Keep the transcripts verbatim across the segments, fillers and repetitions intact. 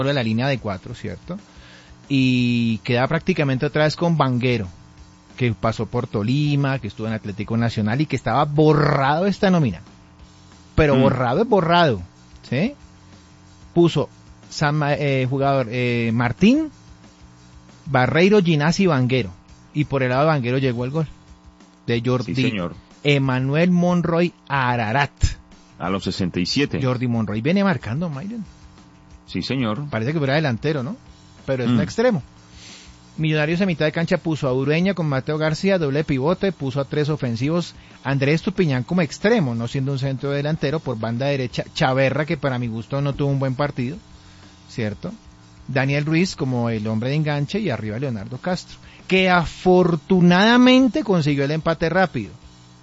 de la línea de cuatro, ¿cierto? Y queda prácticamente otra vez con Vanguero, que pasó por Tolima, que estuvo en Atlético Nacional y que estaba borrado esta nómina. Pero mm. borrado es borrado, ¿sí? Puso San, eh, jugador eh, Martín, Barreiro, Ginás y Vanguero. Y por el lado de Vanguero llegó el gol de Jordi sí, señor. Emanuel Monroy Ararat. A los sesenta y siete. Jordi Monroy viene marcando, Myron. Sí, señor. Parece que fuera delantero, ¿no? Pero es mm. un extremo. Millonarios a mitad de cancha puso a Ureña con Mateo García, doble pivote, puso a tres ofensivos, Andrés Estupiñán como extremo, no siendo un centro delantero, por banda derecha, Chaverra, que para mi gusto no tuvo un buen partido, ¿cierto? Daniel Ruiz como el hombre de enganche y arriba Leonardo Castro, que afortunadamente consiguió el empate rápido.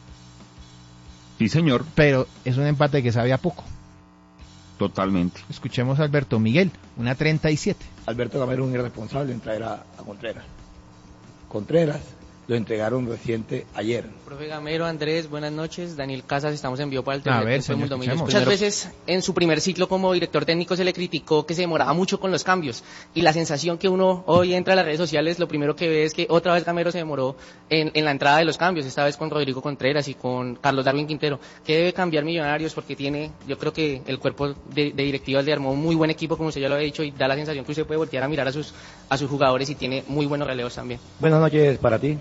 Sí, señor. Pero es un empate que sabía poco. Totalmente. Escuchemos a Alberto Miguel, una treinta y siete. Alberto Gamero es un irresponsable en traer a, a Contreras. Contreras lo entregaron reciente ayer. Profe Gamero, Andrés, buenas noches. Daniel Casas, estamos en vivo para el tercer ver, tiempo de Mundo. Muchas primero. veces en su primer ciclo como director técnico se le criticó que se demoraba mucho con los cambios. Y la sensación que uno hoy entra a las redes sociales, lo primero que ve es que otra vez Gamero se demoró en, en la entrada de los cambios, esta vez con Rodrigo Contreras y con Carlos Darwin Quintero. ¿Qué debe cambiar Millonarios? Porque tiene, yo creo que el cuerpo de, de directivas le armó un muy buen equipo, como usted ya lo ha dicho, y da la sensación que usted puede voltear a mirar a sus, a sus jugadores y tiene muy buenos relevos también. Buenas noches para ti.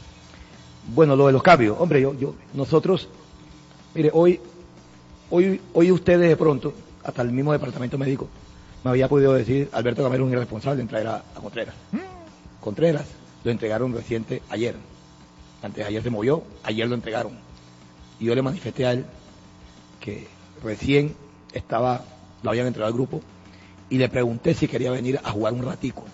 Bueno, lo de los cambios, hombre, yo, yo, nosotros, mire, hoy, hoy, hoy ustedes de pronto, hasta el mismo departamento médico, me había podido decir, Alberto Gamero es un irresponsable en traer a, a Contreras. ¿Mm? Contreras lo entregaron reciente ayer, antes de ayer se movió, ayer lo entregaron. Y yo le manifesté a él que recién estaba, lo habían entregado al grupo, y le pregunté si quería venir a jugar un ratico.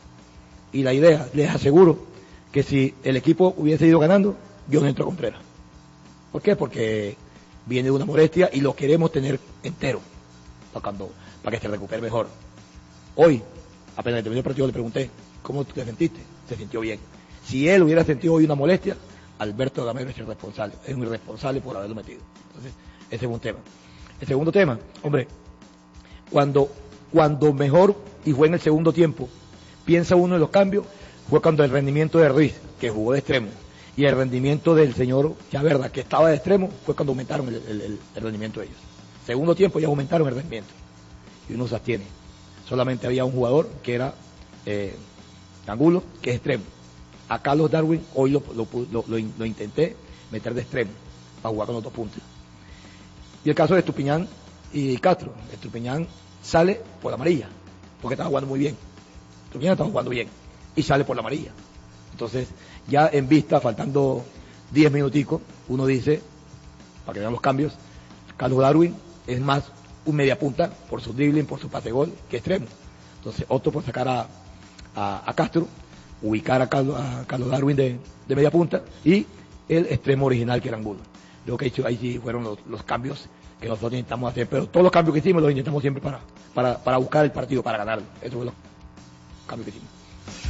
Y la idea, les aseguro, que si el equipo hubiese ido ganando, yo no entro a Contreras. ¿Por qué? Porque viene de una molestia y lo queremos tener entero para, cuando, para que se recupere mejor. Hoy, apenas terminó el partido, le pregunté, ¿cómo te sentiste? Se sintió bien. Si él hubiera sentido hoy una molestia, Alberto Gamero es el responsable, es un irresponsable por haberlo metido. Entonces, ese es un tema. El segundo tema, hombre, cuando, cuando mejor, y fue en el segundo tiempo, piensa uno en los cambios, fue cuando el rendimiento de Ruiz, que jugó de extremo, y el rendimiento del señor Chaverra, que estaba de extremo, fue cuando aumentaron el, el, el rendimiento de ellos. Segundo tiempo ya aumentaron el rendimiento, y uno se abstiene. Solamente había un jugador, que era eh, Angulo, que es extremo. A Carlos Darwin, hoy lo, lo, lo, lo, lo intenté meter de extremo, para jugar con los dos puntos. Y el caso de Estupiñán y Castro, Estupiñán sale por la amarilla, porque estaba jugando muy bien. Estupiñán estaba jugando bien. Y sale por la amarilla. Entonces, ya en vista, faltando diez minuticos, uno dice, para que vean los cambios, Carlos Darwin es más un mediapunta por su dribbling, por su pase gol, que extremo. Entonces, opto por sacar a, a, a Castro, ubicar a Carlos, a Carlos Darwin de, de mediapunta y el extremo original, que era Angulo. Lo que he hecho ahí sí fueron los, los cambios que nosotros intentamos hacer, pero todos los cambios que hicimos los intentamos siempre para, para, para buscar el partido, para ganarlo. Eso fue los cambios que hicimos.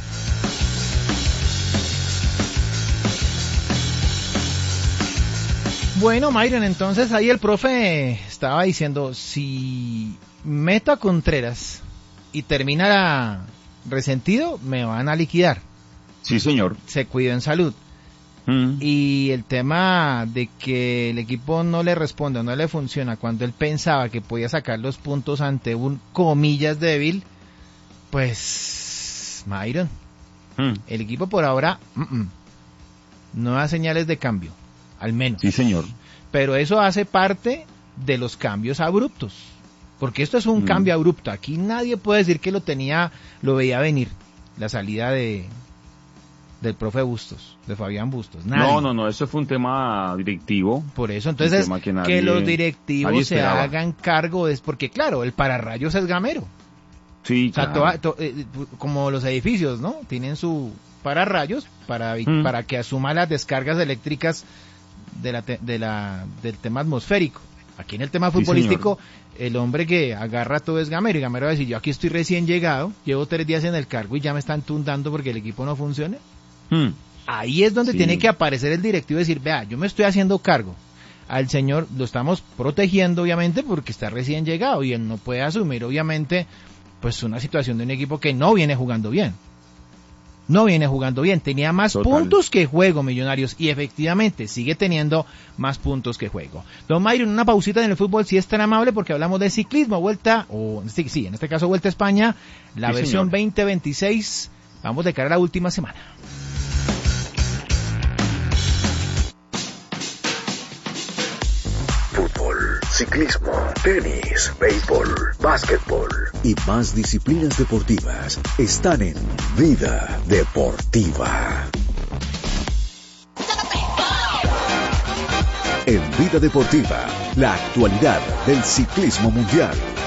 Bueno, Myron, entonces ahí el profe estaba diciendo, si meto a Contreras y termina resentido, me van a liquidar. Sí, señor. Se cuida en salud. Mm. Y el tema de que el equipo no le responde o no le funciona cuando él pensaba que podía sacar los puntos ante un comillas débil, pues, Myron, mm. el equipo por ahora mm-mm, no da señales de cambio. Al menos. Sí, señor. Pero eso hace parte de los cambios abruptos. Porque esto es un mm. cambio abrupto. Aquí nadie puede decir que lo tenía, lo veía venir. La salida de del profe Bustos, de Fabián Bustos. Nadie. No, no, no, eso fue un tema directivo. Por eso, entonces, que, nadie, que los directivos se hagan cargo es porque, claro, el pararrayos es Gamero. Sí, o sea, claro. to, to, eh, como los edificios, ¿no? Tienen su pararrayos para, mm. para que asuma las descargas eléctricas de la, de la, del tema atmosférico. Aquí en el tema futbolístico, sí, el hombre que agarra todo es Gamero, y Gamero va a decir, yo aquí estoy recién llegado, llevo tres días en el cargo y ya me están tundando porque el equipo no funciona. Hmm. Ahí es donde sí. tiene que aparecer el directivo y decir, vea, yo me estoy haciendo cargo. Al señor lo estamos protegiendo, obviamente, porque está recién llegado y él no puede asumir, obviamente, pues una situación de un equipo que no viene jugando bien. No viene jugando bien, tenía más Total. puntos que juego Millonarios y efectivamente sigue teniendo más puntos que juego. Don Mayron, una pausita en el fútbol si es tan amable porque hablamos de ciclismo, vuelta, o sí, sí en este caso vuelta a España, la Sí, versión señor. veinte veintiséis, vamos de cara a la última semana. Fútbol, ciclismo, tenis, béisbol, básquetbol y más disciplinas deportivas están en Vida Deportiva. En Vida Deportiva, la actualidad del ciclismo mundial.